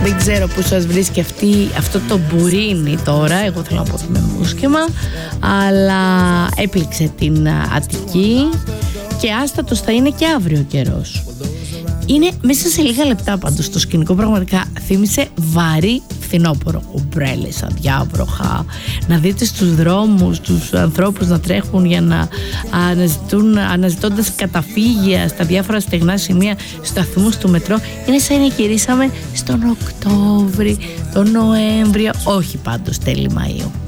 Δεν ξέρω που σας βρίσκει αυτό το μπουρίνι τώρα. Εγώ θέλω να πω ότι με μουσκεμα, αλλά έπληξε την Αττική και άστατος θα είναι και αύριο ο καιρός. Είναι μέσα σε λίγα λεπτά πάντως το σκηνικό, πραγματικά θύμισε βαρύ φθινόπωρο. Ομπρέλες, αδιάβροχα, να δείτε στους δρόμους τους ανθρώπους να τρέχουν για να αναζητώντας καταφύγια στα διάφορα στεγνά σημεία σταθμούς του μετρό. Είναι σαν να γυρίσαμε στον Οκτώβρη, τον Νοέμβριο, όχι πάντως τέλη Μαΐου.